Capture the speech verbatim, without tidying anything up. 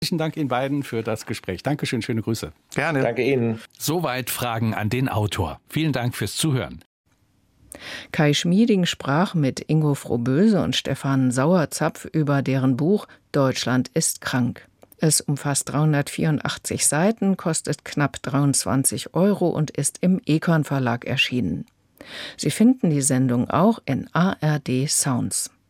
Herzlichen Dank Ihnen beiden für das Gespräch. Dankeschön, schöne Grüße. Gerne. Danke Ihnen. Soweit Fragen an den Autor. Vielen Dank fürs Zuhören. Kai Schmieding sprach mit Ingo Frohböse und Stefan Sauerzapf über deren Buch Deutschland ist krank. Es umfasst dreihundertvierundachtzig Seiten, kostet knapp dreiundzwanzig Euro und ist im Econ Verlag erschienen. Sie finden die Sendung auch in A R D Sounds.